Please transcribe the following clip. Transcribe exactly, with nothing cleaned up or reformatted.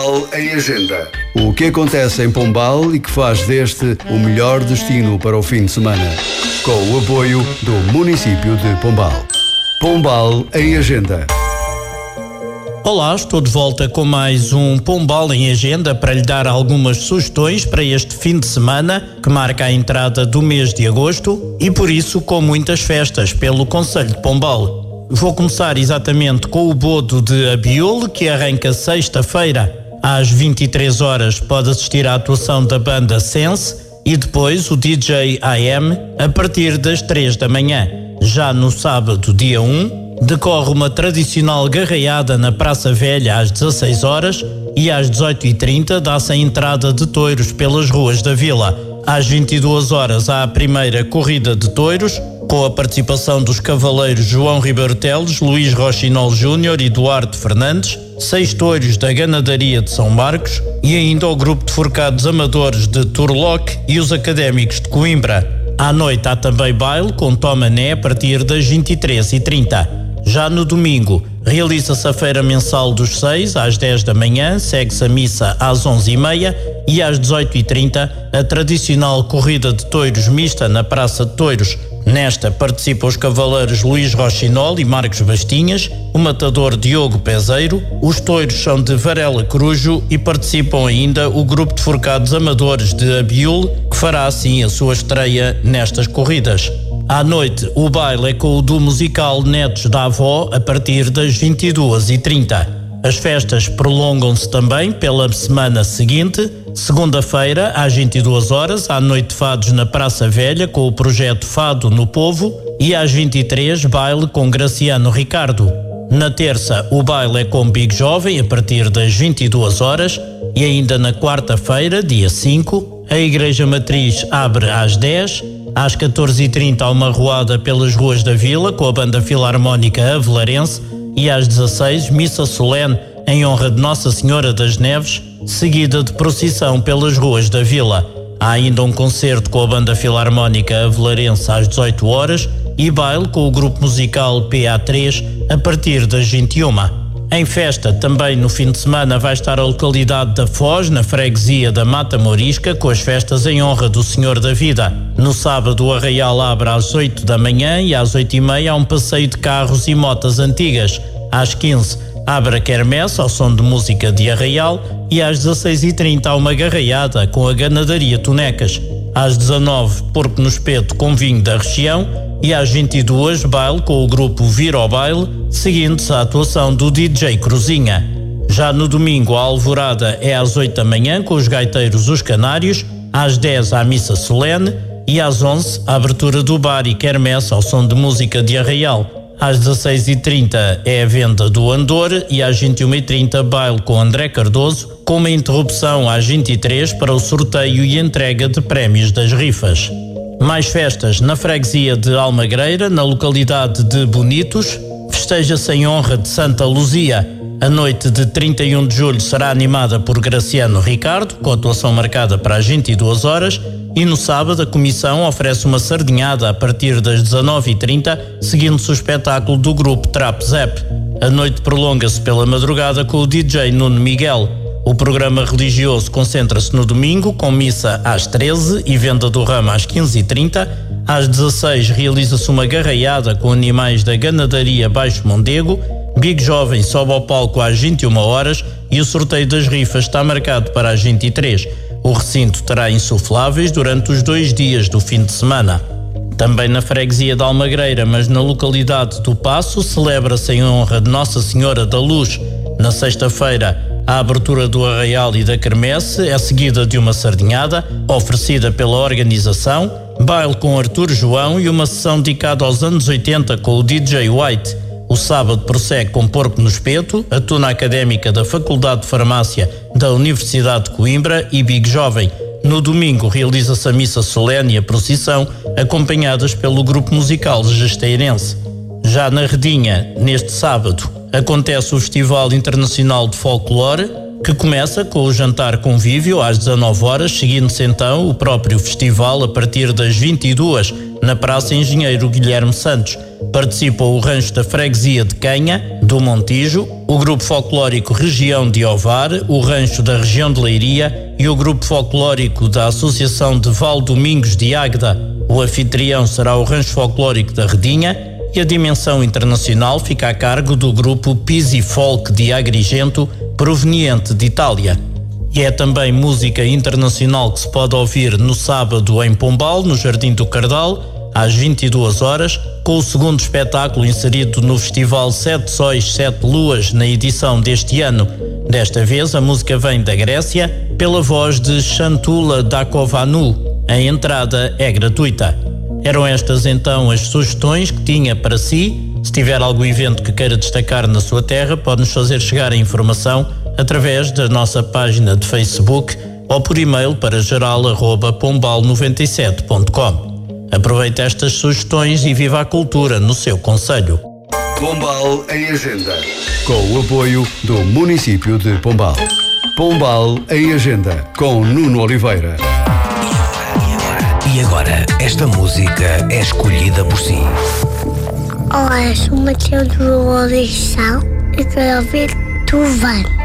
Pombal em Agenda. O que acontece em Pombal e que faz deste o melhor destino para o fim de semana. Com o apoio do município de Pombal. Pombal em Agenda. Olá, estou de volta com mais um Pombal em Agenda para lhe dar algumas sugestões para este fim de semana que marca a entrada do mês de agosto e por isso com muitas festas pelo concelho de Pombal. Vou começar exatamente com o Bodo de Abiúl, que arranca sexta-feira às vinte e três horas. Pode assistir à atuação da banda Sense e depois o D J A M a partir das três da manhã. Já no sábado, dia um, decorre uma tradicional garraiada na Praça Velha às dezasseis horas e às dezoito e trinta dá-se a entrada de touros pelas ruas da vila. Às vinte e duas horas há a primeira corrida de touros, com a participação dos cavaleiros João Ribeiro Teles, Luís Rochinol Júnior e Duarte Fernandes, seis touros da Ganadaria de São Marcos e ainda o grupo de forcados amadores de Turlock e os académicos de Coimbra. À noite há também baile com Tomané a partir das vinte e três e trinta. Já no domingo, realiza-se a feira mensal dos seis às dez da manhã, segue-se a missa às onze e meia e às dezoito e trinta a tradicional corrida de touros mista na Praça de Touros. Nesta participam os cavaleiros Luís Rochinol e Marcos Bastinhas, o matador Diogo Peseiro, os touros são de Varela Corujo e participam ainda o grupo de forcados amadores de Abiúl, que fará assim a sua estreia nestas corridas. À noite, o baile é com o do musical Netos da Avó a partir das vinte e duas e trinta. As festas prolongam-se também pela semana seguinte. Segunda-feira, às vinte e duas horas, há noite de fados na Praça Velha com o projeto Fado no Povo e às vinte e três, baile com Graciano Ricardo. Na terça, o baile é com Big Jovem a partir das vinte e duas horas e ainda na quarta-feira, dia cinco, a Igreja Matriz abre às dez. Às catorze e trinta há uma arruada pelas ruas da vila com a banda filarmónica Avelarense e às dezasseis, missa solene em honra de Nossa Senhora das Neves, seguida de procissão pelas ruas da vila. Há ainda um concerto com a banda filarmónica Avelarense às dezoito horas e baile com o grupo musical P A três a partir das vinte e uma. Em festa, também no fim de semana, vai estar a localidade da Foz, na freguesia da Mata Morisca, com as festas em honra do Senhor da Vida. No sábado, o Arraial abre às oito da manhã e às oito e meia há um passeio de carros e motas antigas. Às quinze, abre a quermesse ao som de música de Arraial e às dezasseis e trinta há uma garraiada com a Ganadaria Tonecas. Às dezanove, porco no espeto com vinho da região e às vinte e duas, baile com o grupo Vira ao Baile, seguindo-se a atuação do D J Cruzinha. Já no domingo, a alvorada é às oito da manhã com os gaiteiros Os Canários, às dez a missa solene e às onze a abertura do bar e quermesse ao som de música de Arraial. Às dezasseis e trinta é a venda do Andor e às vinte e uma e trinta baile com André Cardoso, com uma interrupção às vinte e três para o sorteio e entrega de prémios das rifas. Mais festas na freguesia de Almagreira, na localidade de Bonitos. Festeja-se em honra de Santa Luzia. A noite de trinta e um de julho será animada por Graciano Ricardo, com atuação marcada para as vinte e duas horas, e no sábado a comissão oferece uma sardinhada a partir das dezanove e trinta, seguindo-se o espetáculo do grupo Trap Zap. A noite prolonga-se pela madrugada com o D J Nuno Miguel. O programa religioso concentra-se no domingo, com missa às treze e venda do ramo às quinze e trinta. Às dezasseis realiza-se uma garraiada com animais da Ganadaria Baixo Mondego. Big Jovem sobe ao palco às vinte e uma horas e o sorteio das rifas está marcado para as vinte e três. O recinto terá insufláveis durante os dois dias do fim de semana. Também na freguesia de Almagreira, mas na localidade do Paço, celebra-se em honra de Nossa Senhora da Luz. Na sexta-feira, a abertura do Arraial e da Quermesse é seguida de uma sardinhada, oferecida pela organização, baile com Artur João e uma sessão dedicada aos anos oitenta com o D J White. O sábado prossegue com Porco no Espeto, a tuna académica da Faculdade de Farmácia da Universidade de Coimbra e Big Jovem. No domingo realiza-se a missa solene e a procissão, acompanhadas pelo grupo musical Gesteirense. Já na Redinha, neste sábado, acontece o Festival Internacional de Folclore, que começa com o jantar convívio às dezanove horas, seguindo-se então o próprio festival a partir das vinte e duas, na Praça Engenheiro Guilherme Santos. Participam o Rancho da Freguesia de Canha, do Montijo, o Grupo Folclórico Região de Ovar, o Rancho da Região de Leiria e o Grupo Folclórico da Associação de Valdomingos de Águeda. O anfitrião será o Rancho Folclórico da Redinha e a dimensão internacional fica a cargo do Grupo Pisi Folk de Agrigento, proveniente de Itália. E é também música internacional que se pode ouvir no sábado em Pombal, no Jardim do Cardal, às vinte e duas horas, com o segundo espetáculo inserido no Festival Sete Sóis, Sete Luas, na edição deste ano. Desta vez, a música vem da Grécia, pela voz de Chantula Dakovanu. A entrada é gratuita. Eram estas então as sugestões que tinha para si. Se tiver algum evento que queira destacar na sua terra, pode-nos fazer chegar a informação através da nossa página de Facebook ou por e-mail para geral arroba pombal noventa e sete ponto com. Aproveite estas sugestões e viva a cultura no seu concelho. Pombal em Agenda, com o apoio do município de Pombal. Pombal em Agenda, com Nuno Oliveira. E agora, esta música é escolhida por si. Olá, sou Matilde do Odissal e quero ouvir Tuvan.